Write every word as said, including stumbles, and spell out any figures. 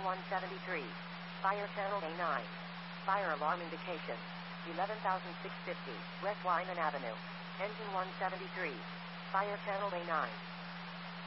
one seventy-three. Fire channel A nine. Fire alarm indication. eleven thousand six hundred fifty, West Wyman Avenue. Engine one seventy-three. Fire channel A nine.